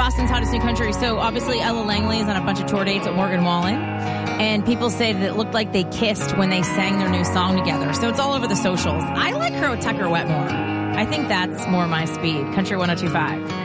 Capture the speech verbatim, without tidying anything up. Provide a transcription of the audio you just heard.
Boston's Hottest New Country. So obviously Ella Langley is on a bunch of tour dates with Morgan Wallen. And people say that it looked like they kissed when they sang their new song together. So it's all over the socials. I like her with Tucker Wetmore. I think that's more my speed. Country one oh two point five.